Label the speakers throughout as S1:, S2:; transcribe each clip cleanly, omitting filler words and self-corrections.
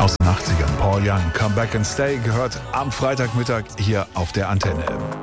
S1: Aus den 80ern, Paul Young, Come Back and Stay, gehört am Freitagmittag hier auf der Antenne.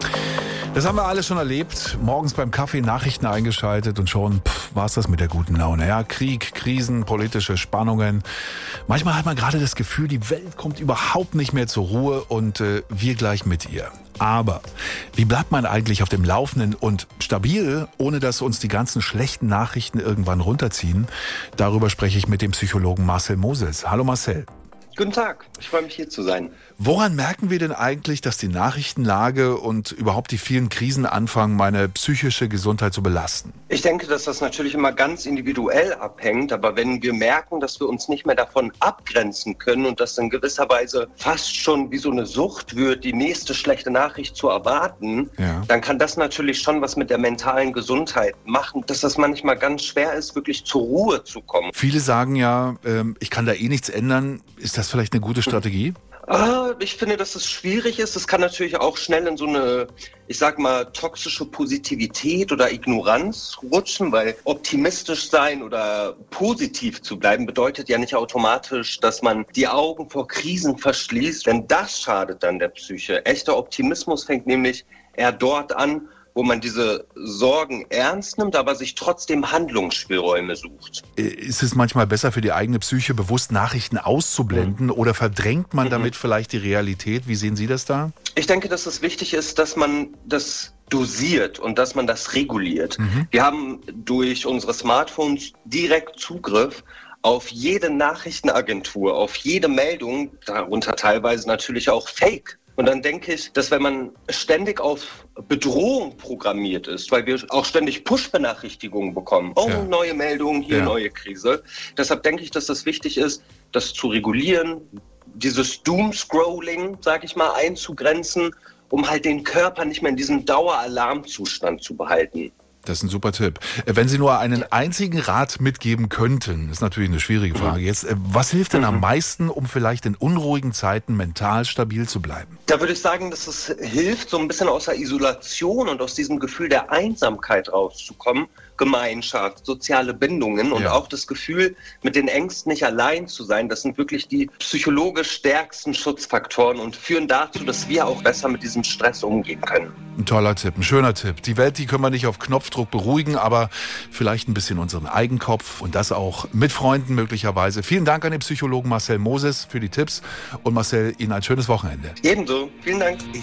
S1: Das haben wir alles schon erlebt. Morgens beim Kaffee Nachrichten eingeschaltet und schon war es das mit der guten Laune. Ja, Krieg, Krisen, politische Spannungen. Manchmal hat man gerade das Gefühl, die Welt kommt überhaupt nicht mehr zur Ruhe und wir gleich mit ihr. Aber wie bleibt man eigentlich auf dem Laufenden und stabil, ohne dass uns die ganzen schlechten Nachrichten irgendwann runterziehen? Darüber spreche ich mit dem Psychologen Marcel Moses. Hallo Marcel.
S2: Guten Tag, ich freue mich hier zu sein.
S1: Woran merken wir denn eigentlich, dass die Nachrichtenlage und überhaupt die vielen Krisen anfangen, meine psychische Gesundheit zu belasten?
S2: Ich denke, dass das natürlich immer ganz individuell abhängt, aber wenn wir merken, dass wir uns nicht mehr davon abgrenzen können und das in gewisser Weise fast schon wie so eine Sucht wird, die nächste schlechte Nachricht zu erwarten, dann kann das natürlich schon was mit der mentalen Gesundheit machen, dass das manchmal ganz schwer ist, wirklich zur Ruhe zu kommen.
S1: Viele sagen ja, ich kann da eh nichts ändern. Ist das vielleicht eine gute Strategie?
S2: Ich finde, dass es schwierig ist. Es kann natürlich auch schnell in so eine, ich sag mal, toxische Positivität oder Ignoranz rutschen, weil optimistisch sein oder positiv zu bleiben bedeutet ja nicht automatisch, dass man die Augen vor Krisen verschließt, denn das schadet dann der Psyche. Echter Optimismus fängt nämlich eher dort an, wo man diese Sorgen ernst nimmt, aber sich trotzdem Handlungsspielräume sucht.
S1: Ist es manchmal besser für die eigene Psyche, bewusst Nachrichten auszublenden oder verdrängt man damit vielleicht die Realität? Wie sehen Sie das da?
S2: Ich denke, dass es wichtig ist, dass man das dosiert und dass man das reguliert. Wir haben durch unsere Smartphones direkt Zugriff auf jede Nachrichtenagentur, auf jede Meldung, darunter teilweise natürlich auch Fake. Und dann denke ich, dass wenn man ständig auf Bedrohung programmiert ist, weil wir auch ständig Push-Benachrichtigungen bekommen, neue Meldungen, hier neue Krise. Deshalb denke ich, dass das wichtig ist, das zu regulieren, dieses Doom-Scrolling, sag ich mal, einzugrenzen, um halt den Körper nicht mehr in diesem Daueralarmzustand zu behalten.
S1: Das ist ein super Tipp. Wenn Sie nur einen einzigen Rat mitgeben könnten, ist natürlich eine schwierige Frage jetzt, was hilft denn am meisten, um vielleicht in unruhigen Zeiten mental stabil zu bleiben?
S2: Da würde ich sagen, dass es hilft, so ein bisschen aus der Isolation und aus diesem Gefühl der Einsamkeit rauszukommen. Gemeinschaft, soziale Bindungen und auch das Gefühl, mit den Ängsten nicht allein zu sein, das sind wirklich die psychologisch stärksten Schutzfaktoren und führen dazu, dass wir auch besser mit diesem Stress umgehen können.
S1: Ein toller Tipp, ein schöner Tipp. Die Welt, die können wir nicht auf Knopfdruck beruhigen, aber vielleicht ein bisschen unseren Eigenkopf und das auch mit Freunden möglicherweise. Vielen Dank an den Psychologen Marcel Moses für die Tipps und Marcel, Ihnen ein schönes Wochenende.
S2: Ebenso, vielen Dank.